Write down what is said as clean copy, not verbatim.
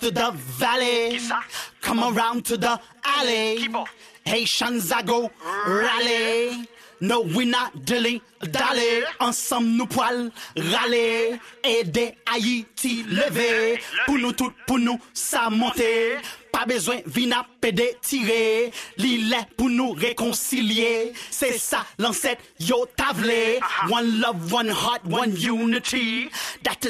to the valley. Come around to the alley. Haitians I go rally. No, we not dilly-dally. Ensemble nous poil râler. Aider Haïti lever. Pour nous tout, pour nous ça monter. Pas besoin vina pédé tirer. L'île pour nous réconcilier. C'est ça l'ancêtre yo tablé. One love, one heart, one unity. That is